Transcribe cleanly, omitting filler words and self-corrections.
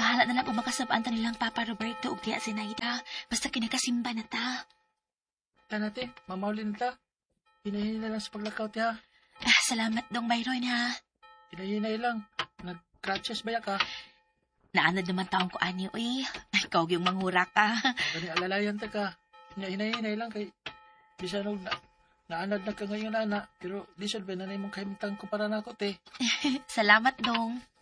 Bahala na lang kung makasabaan ta nilang Papa Roberto ug diya si Naida. Basta kinakasimba na ta. Tanate, mamawlin ta. Hinahinay na lang sa paglakaw ti ha. Salamat dong, Byron, ha. Hinahinay lang. Nag-crutches ba ya ka? Naanad naman taong ko ani, uy. Ikaw yung manghura ka. Gani alalayan ta ka. Hinahinay lang kay bisan og naanad na ka ngayon ana. Pero lisod ba na mong kahimtang ko para nako te. Salamat dong.